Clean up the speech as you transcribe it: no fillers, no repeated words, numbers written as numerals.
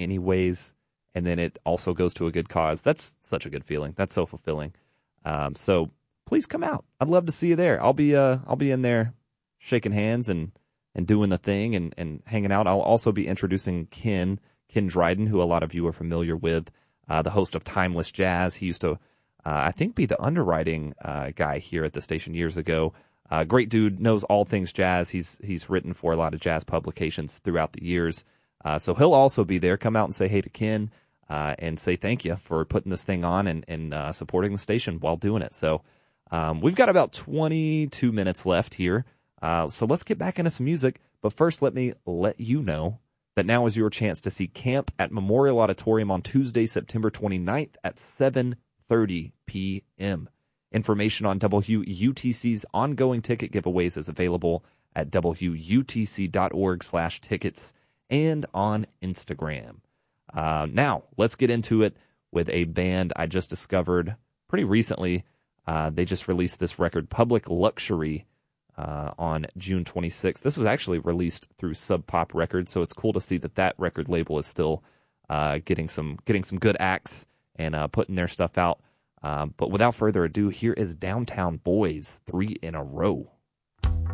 anyways, and then it also goes to a good cause. That's such a good feeling. That's so fulfilling. So please come out. I'd love to see you there. I'll be in there shaking hands and doing the thing and hanging out. I'll also be introducing Ken Dryden, who a lot of you are familiar with, the host of Timeless Jazz. He used to, I think, be the underwriting guy here at the station years ago. Great dude, knows all things jazz. He's written for a lot of jazz publications throughout the years. So he'll also be there. Come out and say hey to Ken and say thank you for putting this thing on and supporting the station while doing it. So we've got about 22 minutes left here. So let's get back into some music. But first, let me let you know that now is your chance to see Camp at Memorial Auditorium on Tuesday, September 29th at 7:30 p.m. Information on WUTC's ongoing ticket giveaways is available at WUTC.org/tickets and on Instagram. Now, let's get into it with a band I just discovered pretty recently. They just released this record, Public Luxury, on June 26th. This was actually released through Sub Pop Records, so it's cool to see that record label is still getting some good acts and putting their stuff out. But without further ado, here is Downtown Boys, 3 in a Row.